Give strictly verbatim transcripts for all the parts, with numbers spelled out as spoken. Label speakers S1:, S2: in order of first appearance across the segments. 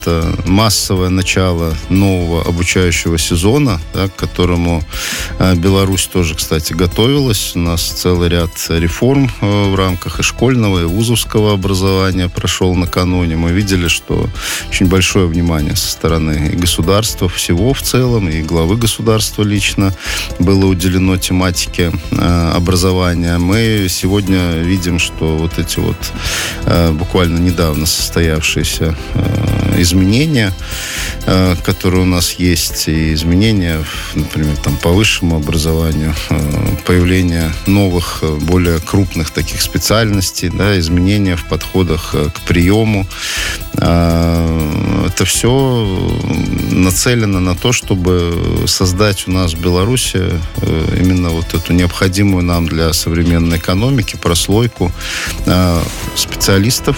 S1: Это массовое начало нового обучающего сезона, да, к которому Беларусь тоже, кстати, готовилась. У нас целый ряд реформ в рамках и школьного, и вузовского образования прошел накануне. Мы видели, что очень большое внимание со стороны и государства всего в целом, и главы государства лично было уделено тематике образования. Мы сегодня видим, что вот эти вот буквально недавно состоявшиеся изменения, которые у нас есть, и изменения, например, там, по высшему образованию, появление новых, более крупных таких специальностей, да, изменения в подходах к приему. Это все нацелено на то, чтобы создать у нас в Беларуси именно вот эту необходимую нам для современной экономики прослойку специалистов.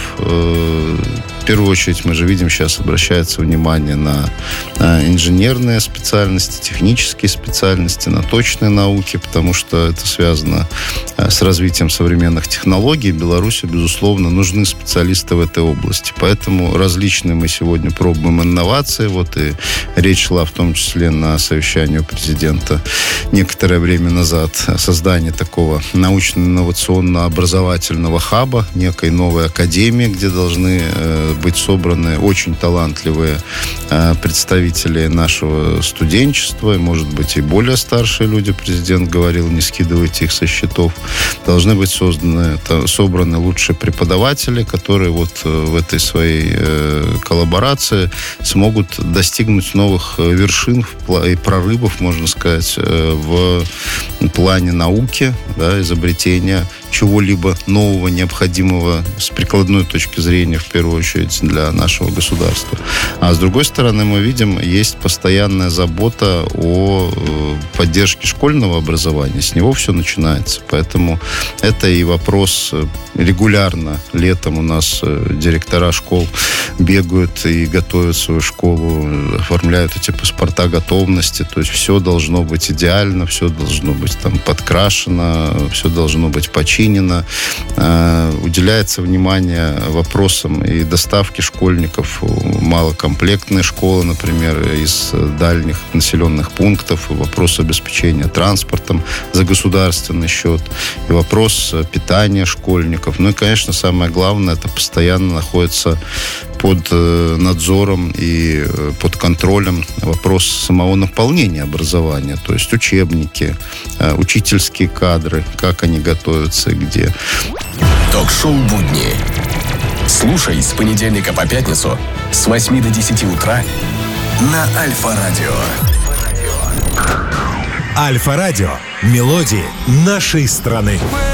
S1: В первую очередь мы же видим, сейчас обращается внимание на инженерные специальности, технические специальности, на точные науки, потому что это связано с развитием современных технологий. Беларуси, безусловно, нужны специалисты в этой области. Поэтому различные мы сегодня пробуем инновации. Вот и речь шла в том числе на совещании у президента некоторое время назад о создании такого научно-инновационно-образовательного хаба, некой новой академии, где должны быть собраны очень талантливые э, представители нашего студенчества, и, может быть, и более старшие люди. Президент говорил, не скидывайте их со счетов. Должны быть созданы, это, собраны лучшие преподаватели, которые вот э, в этой своей э, коллаборации смогут достигнуть новых вершин и прорывов, можно сказать, э, в плане науки, да, изобретения чего-либо нового, необходимого с прикладной точки зрения, в первую очередь, для нашего государства. А с другой стороны, мы видим, есть постоянная забота о поддержке школьного образования. С него все начинается. Поэтому это и вопрос регулярно. Летом у нас директора школ бегают и готовят свою школу, оформляют эти паспорта готовности. То есть все должно быть идеально, все должно быть там подкрашено, все должно быть починено. Уделяется внимание вопросам и доставки школьников в малокомплектные школы, например, из дальних населенных пунктов, вопрос обеспечения транспортом за государственный счет, и вопрос питания школьников. Ну и, конечно, самое главное, это постоянно находится под надзором и под контролем вопрос самого наполнения образования, то есть учебники, учительские кадры, как они готовятся и где.
S2: Ток-шоу «Будни». Слушай с понедельника по пятницу с восьми до десяти утра на Альфа-радио.
S3: Альфа-радио. Мелодии нашей страны.